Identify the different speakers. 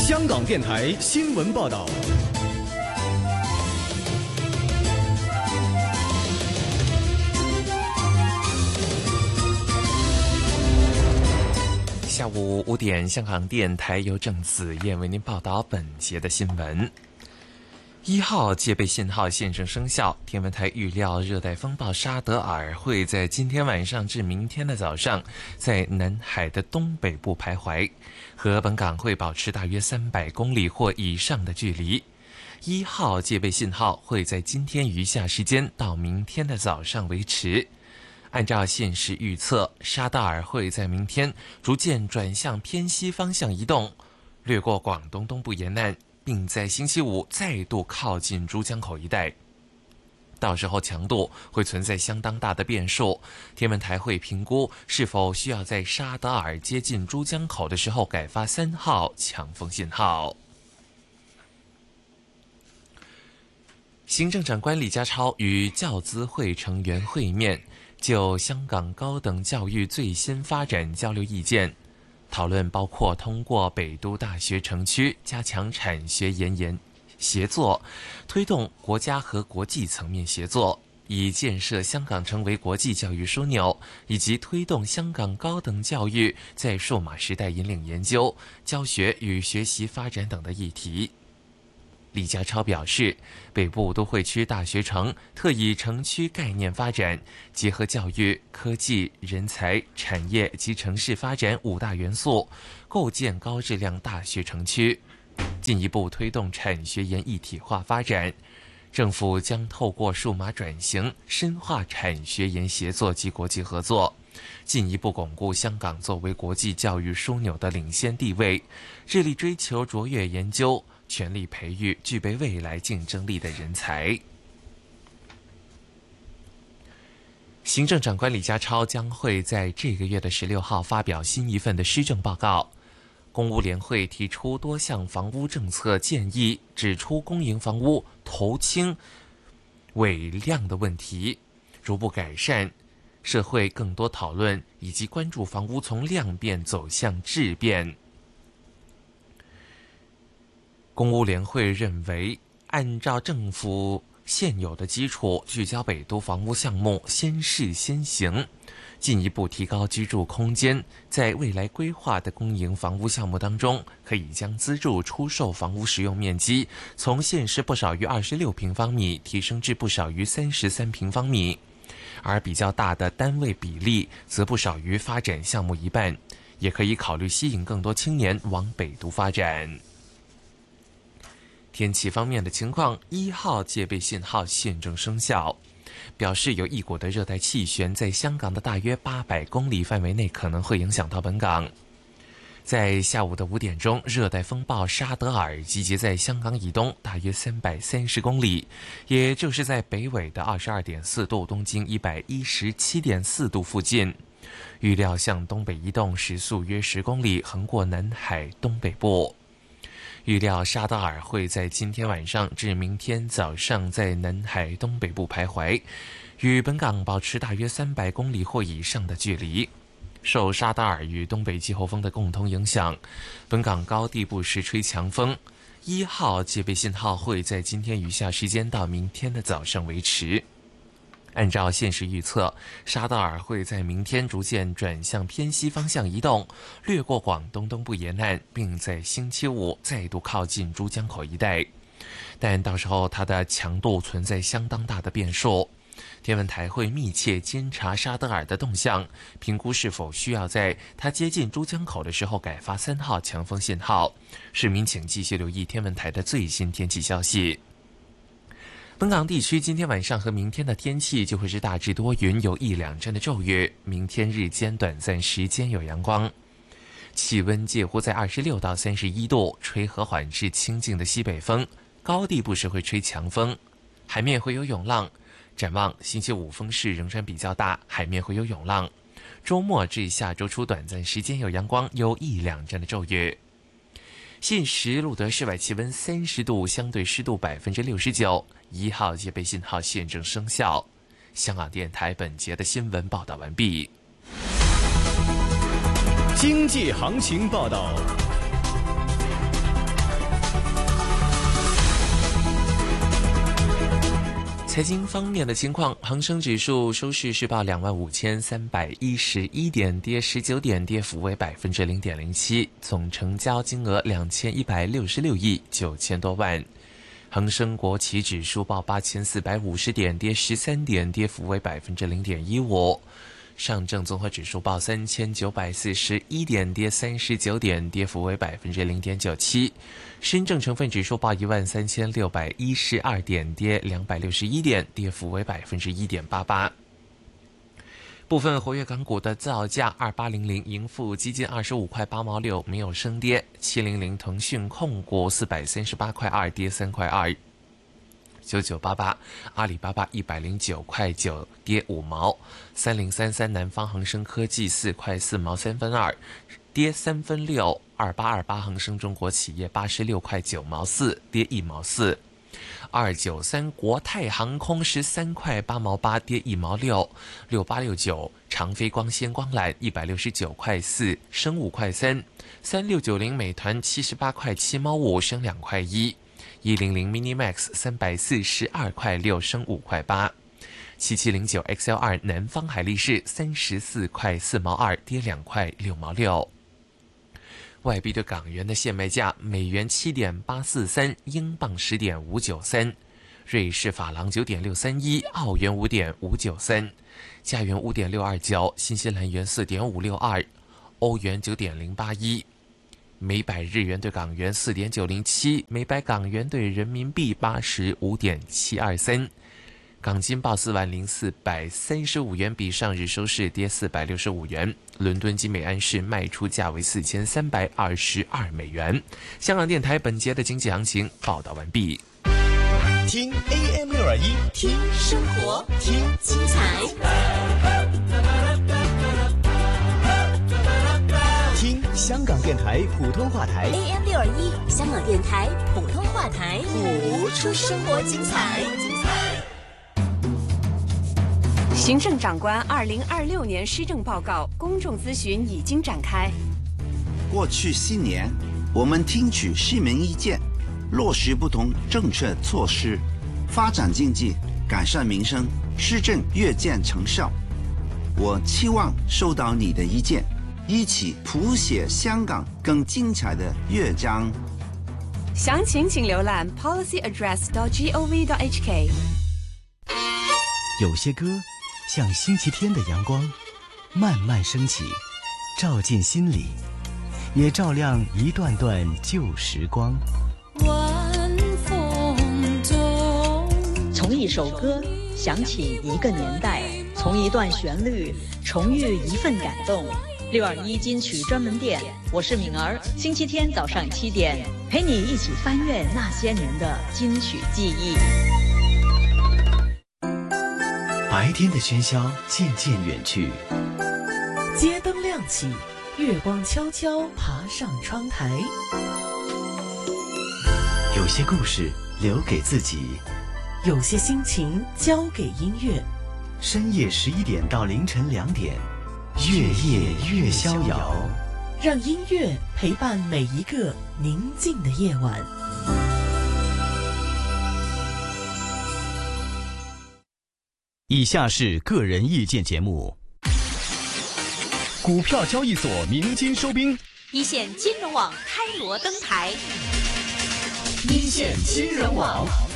Speaker 1: 香港电台新闻报道。
Speaker 2: 下午5点，香港电台由郑子燕为您报道本节的新闻。1号戒备信号现正生效，天文台预料热带风暴沙德尔会在今天晚上至明天的早上在南海的东北部徘徊，和本港会保持大约300公里或以上的距离。1号戒备信号会在今天余下时间到明天的早上维持。按照现时预测，沙德尔会在明天逐渐转向偏西方向移动，掠过广东东部沿岸，并在星期五再度靠近珠江口一带。到时候强度会存在相当大的变数，天文台会评估是否需要在沙德尔接近珠江口的时候改发3号强风信号。行政长官李家超与教资会成员会面，就香港高等教育最新发展交流意见，讨论包括通过北都大学城区加强产学研协作，推动国家和国际层面协作，以建设香港成为国际教育枢纽，以及推动香港高等教育在数码时代引领研究、教学与学习发展等的议题。李家超表示，北部都会区大学城特以城区概念发展，结合教育、科技、人才、产业及城市发展5大元素，构建高质量大学城区，进一步推动产学研一体化发展。政府将透过数码转型，深化产学研协作及国际合作，进一步巩固香港作为国际教育枢纽的领先地位，致力追求卓越研究，全力培育具备未来竞争力的人才。行政长官李家超将会在这个月的16号发表新一份的施政报告。公屋联会提出多项房屋政策建议，指出公营房屋头轻尾量的问题，逐步改善，社会更多讨论以及关注房屋从量变走向质变。公屋联会认为，按照政府现有的基础，聚焦北都房屋项目，先试先行，进一步提高居住空间。在未来规划的公营房屋项目当中，可以将资助出售房屋使用面积从现时不少于26平方米提升至不少于33平方米，而比较大的单位比例则不少于发展项目一半，也可以考虑吸引更多青年往北都发展。天气方面的情况，1号戒备信号现正生效，表示有一股的热带气旋在香港的大约800公里范围内可能会影响到本港。在下午的5点钟，热带风暴沙德尔集结在香港以东大约330公里，也就是在北纬的22.4度、东经117.4度附近，预料向东北移动，时速约10公里，横过南海东北部。预料沙德尔会在今天晚上至明天早上在南海东北部徘徊，与本港保持大约300公里或以上的距离。受沙德尔与东北季候风的共同影响，本港高地不时吹强风。1号戒备信号会在今天余下时间到明天的早上维持。按照现时预测，沙德尔会在明天逐渐转向偏西方向移动，掠过广东东部沿岸，并在星期五再度靠近珠江口一带。但到时候它的强度存在相当大的变数，天文台会密切监察沙德尔的动向，评估是否需要在它接近珠江口的时候改发3号强风信号。市民请继续留意天文台的最新天气消息。本港地区今天晚上和明天的天气就会是大致多云，有1-2阵的骤雨，明天日间短暂时间有阳光，气温介乎在26到31度，吹和缓至清劲的西北风，高地不时会吹强风，海面会有涌浪。展望星期五风势仍然比较大，海面会有涌浪。周末至下周初短暂时间有阳光，有1-2阵的骤雨。现时录得室外气温30度，相对湿度69%。1号戒备信号现正生效。香港电台本节的新闻报道完毕。
Speaker 1: 经济行情报道。
Speaker 2: 财经方面的情况，恒生指数收市是报25,311点，跌19点，跌幅为0.07%，总成交金额2166亿9千多万。恒生国企指数报8450点，跌13点，跌幅为0.15%。上证综合指数报3941点，跌39点，跌幅为0.97%。深证成分指数报13612点，跌261点，跌幅为1.88%。部分活跃港股的造价：2800盈富基金25块8毛6，没有升跌；700腾讯控股438块2，跌3块2；9988阿里巴巴109块9，跌5毛；3033南方恒生科技4块4毛3分2，跌3分6；2828恒生中国企业86块9毛4，跌1毛4；293国泰航空13块8毛8，跌1毛6；6869长飞光纤光缆169块4，升5块3；3690美团78块7毛5，升2块1；100 Minimax 342块6，升5块8；7709 XL2 南方海力士34块4毛2，跌2块6毛6。外币对港元的现卖价：美元7.843，英镑10.593，瑞士法郎9.631，澳元5.593，加元5.629，新西兰元4.562，欧元9.081。每百日元对港元4.907，每百港元对人民币85.723。港金报40435元，比上日收市跌465元。伦敦金每安士卖出价为4322美元。香港电台本节的经济行情报道完毕。
Speaker 1: 听 AM621，
Speaker 3: 听生活，听精彩，
Speaker 1: 听香港电台普通话台
Speaker 3: AM621，香港电台普通话台，
Speaker 1: 谱出生活精彩。
Speaker 4: 行政长官2026年施政报告公众咨询已经展开。
Speaker 5: 过去7年，我们听取市民意见，落实不同政策措施，发展经济，改善民生，施政越见成效。我期望收到你的意见，一起谱写香港更精彩的乐章。
Speaker 4: 详情请浏览 policyaddress.gov.hk。
Speaker 6: 有些歌像星期天的阳光，慢慢升起，照进心里，也照亮一段段旧时光。
Speaker 7: 晚风中，
Speaker 8: 从一首歌想起一个年代，从一段旋律重遇一份感动。621金曲专门店，我是敏儿，星期天早上7点，陪你一起翻阅那些年的金曲记忆。
Speaker 6: 白天的喧嚣渐渐远去，
Speaker 9: 街灯亮起，月光悄悄爬上窗台。
Speaker 6: 有些故事留给自己，
Speaker 9: 有些心情交给音乐。
Speaker 6: 深夜11点到凌晨2点，月夜越逍遥，
Speaker 9: 让音乐陪伴每一个宁静的夜晚。
Speaker 6: 以下是个人意见节目。
Speaker 1: 股票交易所鸣金收兵，
Speaker 3: 一线金融网开锣登台，
Speaker 1: 一线金融网。